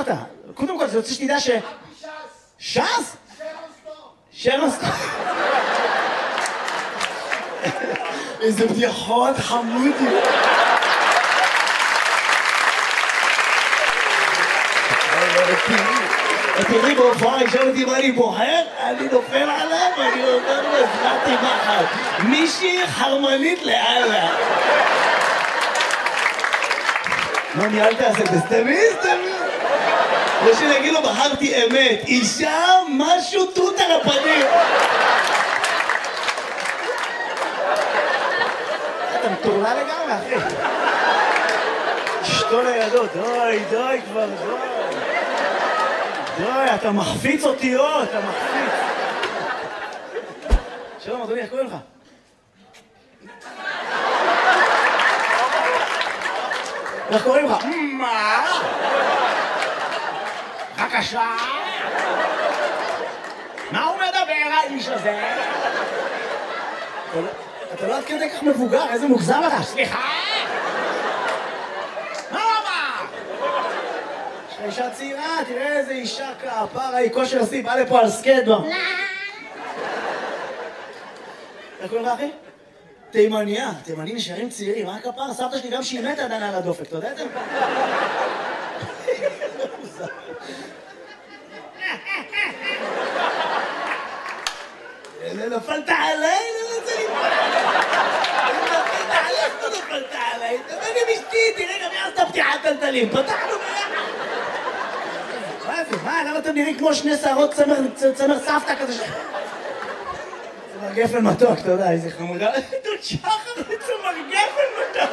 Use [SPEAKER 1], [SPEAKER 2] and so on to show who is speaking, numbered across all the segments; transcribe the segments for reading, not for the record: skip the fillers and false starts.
[SPEAKER 1] קודם כל, זה רוצה שתדע ש... ש"ס? שרון סטון. איזה בדיחות חמודי. תראי בהופעה, ישאל אותי מה אני בוחר, אני נופל עליו, אני אומר לו, הזלתי מחר. מישהי חרמנית לאללה. מה ניהלת עשה? תסתמי. או שנגיד לו, בחרתי אמת. אישה, משהו תות על הפנים. אתה מטורלה לגמרי, אחי. אשתו לידו, די כבר, די, אתה מחפיץ אותיות, אתה מחפיץ. שלום, אדוני, איך קוראים לך? איך קוראים לך? מה? בבקשה? מה הוא מדבר, האיש הזה? אתה לא עד כדי כך מבוגר, איזה מוגזם אתה? סליחה? מה הוא אמר? יש לך אישה צעירה, תראה איזה אישה כפרה, היא כושר עשי, בא לפה על סקייטבורד. איך קוראים לך, אחי? תימניה, תימנים נשארים צעירים, מה הכפרה? סבתא שלי גם שהיא מתה עדיין על הדופק, אתה יודע את זה? נפלת עליי, לא רוצה ליפול נפלת עליי, לא נפלת עליי. תביא לי אשתי, תראה גם יעשת פתיחת טלטלים, פתחנו ביחד. מה זה? מה? למה אתם נראים כמו שני שערות צמר סבתא כזה ש... צמר גפן מתוק, אתה יודע, איזה חמודה. דוד שחר וצמר גפן מתוק.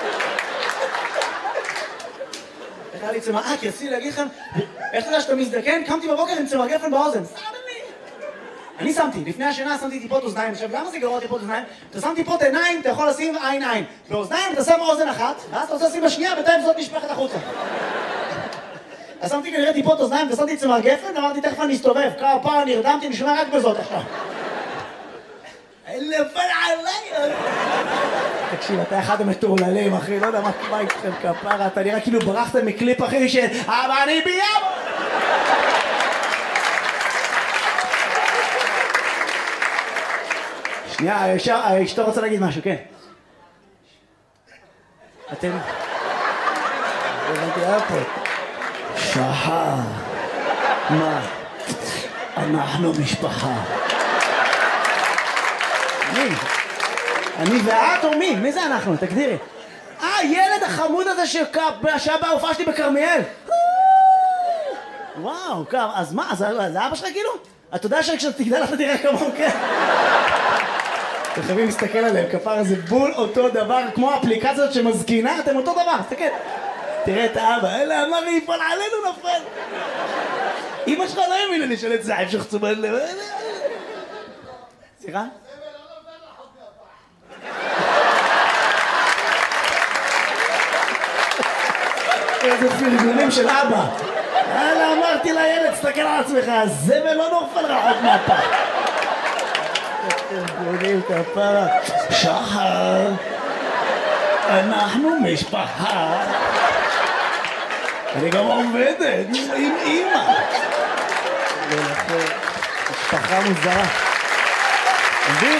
[SPEAKER 1] איך היה לי צמר... כי רציתי להגיד לכם, איך אתה יודע שאתה מזדקן? קמתי בבוקר עם צמר גפן באוזן. אני שמתי, לפני השינה שמתי טיפות אוזניים. עכשיו, למה זה גרוע טיפות אוזניים? אתה שם טיפות עיניים, אתה יכול לשים עין. באוזניים אתה שם אוזן אחת, ואז אתה רוצה לשים בשנייה, בינתיים זאת נשפכת החוצה. אז שמתי כנראה טיפות אוזניים, ושמתי צמר גפן, ואמרתי, תכף אני אסתובב. כמה נרדמתי, אני שומע רק בזאת עכשיו. נפל עליי! תקשיב, אתה אחד המטורללים, אחי, לא יודע מה איתכם כפרה, אתה נראה כאילו ברחתם מקליפ אחי של אבל אני ביום! שנייה, אשתו רוצה להגיד משהו, כן. אתם... הבנתי איפה. שחר. מה? אנחנו משפחה. אני ואת או מי? מי זה אנחנו? תגדירי. ילד החמוד הזה שהיה בהופעה שלי בכרמיאל. וואו, אז מה? זה אבא שלך כאילו? אתה יודע שכשאתה תגדל אתה תראה כמוהו, כן? אתם חייבים להסתכל עליהם, כפר זה בול אותו דבר, כמו האפליקציות שמזקינה, אתם אותו דבר, תסתכל. תראה את האבא, אלה אמר לי, יפול עלינו נפל. אמא שלך לא האמינה לי של את זעב שחצומן לב. סליחה? איזה פרגונים של אבא. יאללה, אמרתי לילד, תסתכל על עצמך, הזבל לא נופל רחוק מהפה. פרגונים כפרה. שחר, אנחנו משפחה. אני גם עובדת עם אמא. משפחה מוזרה. מבין?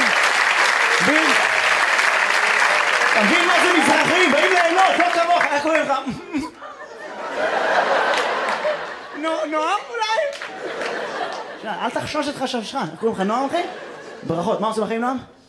[SPEAKER 1] תבין מה זה מזרחים, באים ליהנות, לא כמוך, איך קוראים לך? נועם אולי? אל תחשוש את חששך, איך קוראים לך נועם אחי? ברכות, מה עושים אחי נועם?